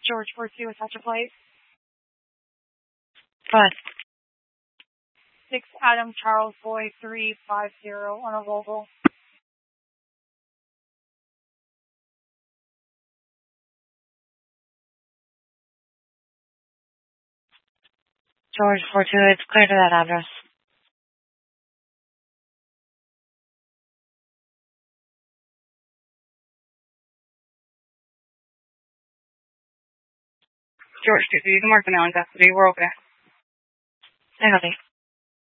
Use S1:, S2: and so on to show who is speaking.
S1: George 42, attach a plate.
S2: Go ahead.
S1: 6 Adam Charles Boy 350 on a Volvo.
S2: George 42, it's clear to that address.
S3: George 2, you can mark the now in custody. We're okay.
S2: I copy.